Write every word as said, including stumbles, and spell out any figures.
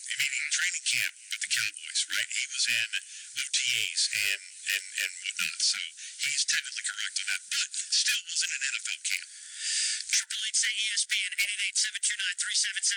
meaning training camp with the Cowboys, right? He was in O T As and, and, and whatnot, so he's technically correct on that, but still was in an N F L camp. Triple eight say E S P N eight eight eight, seven two nine, three seven seven